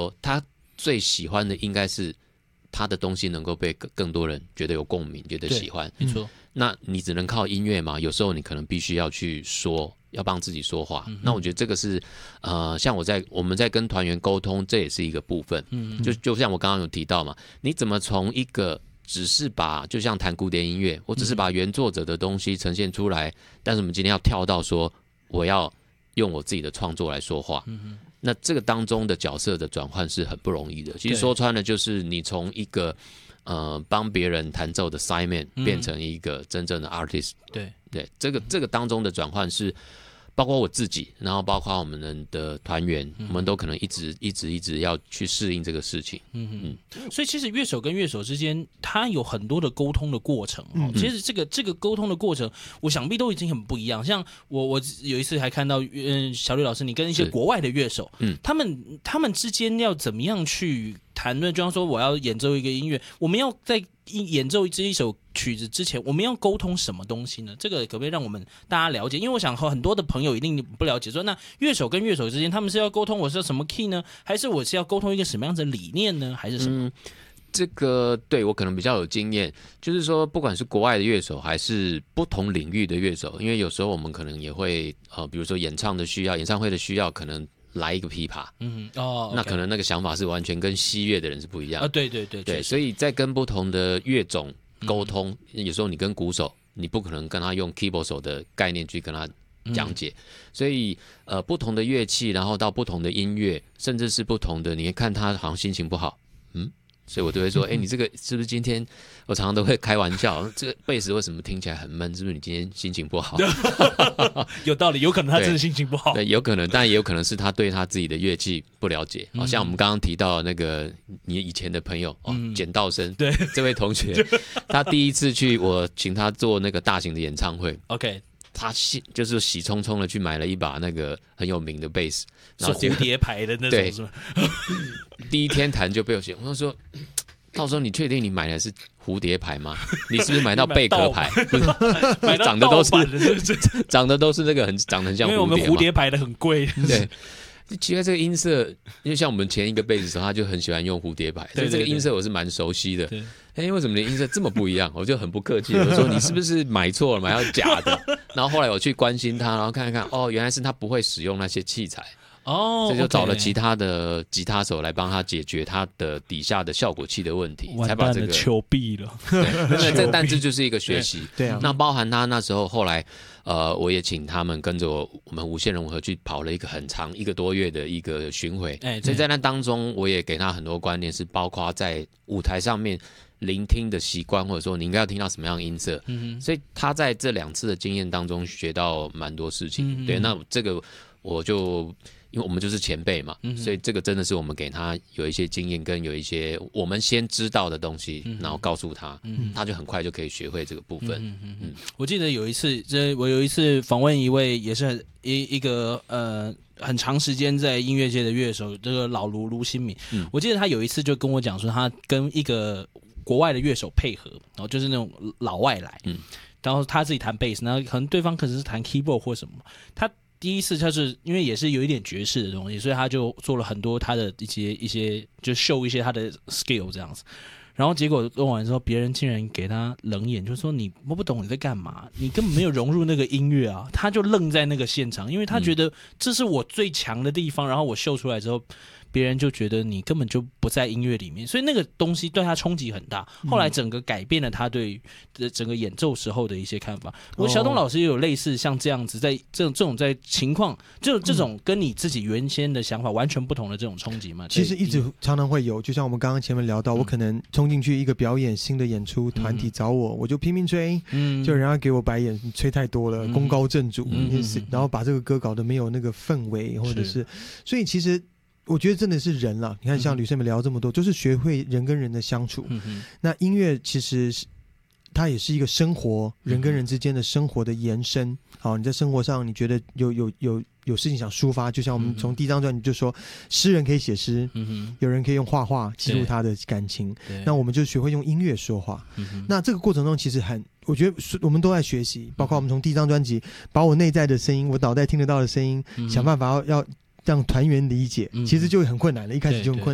说他最喜欢的应该是他的东西能够被更多人觉得有共鸣，觉得喜欢。 没错。 那你只能靠音乐嘛？有时候你可能必须要去说，要帮自己说话。那我觉得这个是像我们在跟团员沟通，这也是一个部分。就像我刚刚有提到嘛，你怎么从一个只是就像弹古典音乐，我只是把原作者的东西呈现出来，但是我们今天要跳到说我要用我自己的创作来说话。那这个当中的角色的转换是很不容易的。其实说穿了，就是你从一个帮别人弹奏的 sideman 变成一个真正的 artist。对，这个当中的转换是包括我自己，然后包括我们的团员，我们都可能一直要去适应这个事情。 所以其实乐手跟乐手之间，他有很多的沟通的过程。其实这个沟通的过程，我想必都已经很不一样。像我有一次还看到，小吕老师，你跟一些国外的乐手，他们之间要怎么样去谈论？就像说我要演奏一个音乐，我们要在演奏这一首曲子之前，我们要沟通什么东西呢？这个可不可以让我们大家了解？因为我想很多的朋友一定不了解说，那乐手跟乐手之间，他们是要沟通我是要什么 key 呢？还是我是要沟通一个什么样子的理念呢？还是什么？ 这个对我可能比较有经验，就是说不管是国外的乐手还是不同领域的乐手，因为有时候我们可能也会比如说演唱会的需要可能来一个琵琶，那可能那个想法是完全跟西乐的人是不一样的。对，所以在跟不同的乐种沟通，有时候你跟鼓手，你不可能跟他用 keyboard 手的概念去跟他讲解，所以不同的乐器，然后到不同的音乐，甚至是不同的，你会看他好像心情不好，所以我都会说，你这个是不是今天？我常常都会开玩笑，这个贝斯为什么听起来很闷？是不是你今天心情不好？ 有道理，有可能他真的心情不好。 对，有可能，但也有可能是他对他自己的乐器不了解。像我们刚刚提到那个你以前的朋友简道生， 对， 这位同学，他第一次去我请他做那个大型的演唱会 ，OK。 他就是喜冲冲的去买了一把那个很有名的贝斯， 是蝴蝶牌的那种，是吗？ 第一天弹就被我写，我说，到时候你确定你买的是蝴蝶牌吗？你是不是买到贝壳牌？ 买到长得都是长得都是那个长得很像蝴蝶嘛， 因为我们蝴蝶牌的很贵。 对。奇怪，这个音色，因为像我们前一个贝斯手，他就很喜欢用蝴蝶牌，所以这个音色我是蛮熟悉的。为什么你的音色这么不一样？我就很不客气，我说你是不是买错了，买到假的？然后后来我去关心他，然后看一看，原来是他不会使用那些器材。所以就找了其他的吉他手来帮他解决他的底下的效果器的问题，才把这个求毙了。 对，但这就是一个学习。 对啊， 那包含他那时候后来，我也请他们跟着我们无限融合去跑了一个很长1个多月的一个巡回。所以在那当中，我也给他很多观念，是包括在舞台上面聆听的习惯，或者说你应该要听到什么样的音色。所以他在这2次的经验当中学到蛮多事情。对，那这个我就。因为我们就是前辈嘛，所以这个真的是我们给他有一些经验，跟有一些我们先知道的东西，然后告诉他，他就很快就可以学会这个部分。 我记得有一次，我有一次访问一位也是一个很长时间在音乐界的乐手，这个老卢新敏。我记得他有一次就跟我讲说，他跟一个国外的乐手配合，然后就是那种老外来，然后他自己弹贝斯，然后可能对方可能是弹 keyboard 或什么，他。第一次他是因为也是有一点爵士的东西，所以他就做了很多他的一些就秀一些他的 skill 这样子，然后结果弄完之后，别人竟然给他冷眼，就说你我不懂你在干嘛，你根本没有融入那个音乐啊！他就愣在那个现场，因为他觉得这是我最强的地方，然后我秀出来之后。别人就觉得你根本就不在音乐里面，所以那个东西对他冲击很大。后来整个改变了他对整个演奏时候的一些看法。我小董老师也有类似像这样子，在这种在情况，就这种跟你自己原先的想法完全不同的这种冲击嘛。 其实一直常常会有，就像我们刚刚前面聊到，我可能冲进去一个表演新的演出，团体找我就拼命吹，就人家给我白眼，你吹太多了，功高震主，然后把这个歌搞得没有那个氛围，或者是，所以其实。我觉得真的是人啦，你看像吕胜美聊这么多，就是学会人跟人的相处。那音乐其实它也是一个生活，人跟人之间的生活的延伸。好，你在生活上你觉得有事情想抒发，就像我们从第一张专辑就说，诗人可以写诗，有人可以用画画记录他的感情，那我们就学会用音乐说话。那这个过程中其实我觉得我们都在学习，包括我们从第一张专辑把我内在的声音，我脑袋听得到的声音，想办法要让团员理解，其实就很困难了，一开始就很困